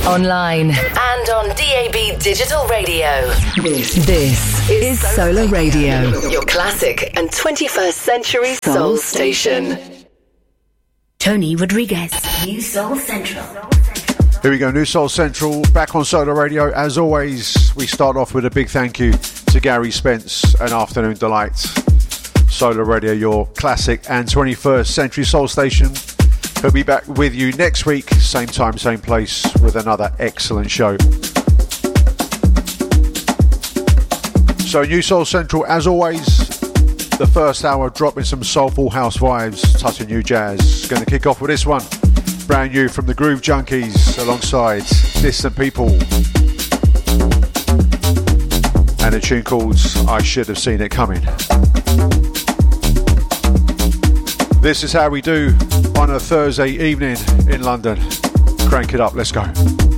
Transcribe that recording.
online, and on DAB Digital Radio. This is Solar Radio, your classic and 21st century soul station. Tony Rodriguez, New Soul Central. Here we go, New Soul Central, back on Solar Radio. As always, we start off with a big thank you to Gary Spence and Afternoon Delight. Solar Radio, your classic and 21st century soul station. He'll be back with you next week, same time, same place, with another excellent show. So New Soul Central, as always, the first hour dropping some soulful house vibes, touching new jazz. Going to kick off with this one, brand new from the Groove Junkies, alongside Distant People, and a tune called I Should Have Seen It Coming. This is how we do on a Thursday evening in London. Crank it up, let's go.